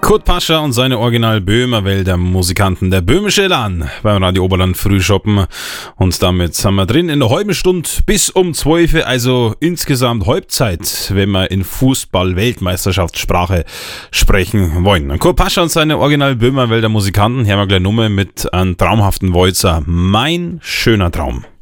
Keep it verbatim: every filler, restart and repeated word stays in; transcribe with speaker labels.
Speaker 1: Kurt Pascher und seine Original Böhmerwälder Musikanten, der Böhmische Elan beim Radio Oberland Frühschoppen. Und damit sind wir drin in der halben Stunde bis um zwölf, also insgesamt Halbzeit, wenn wir in Fußball-Weltmeisterschaftssprache sprechen wollen. Kurt Pascher und seine Original Böhmerwälder Musikanten, hier haben wir gleich Nummer mit einem traumhaften Walzer. Mein schöner Traum.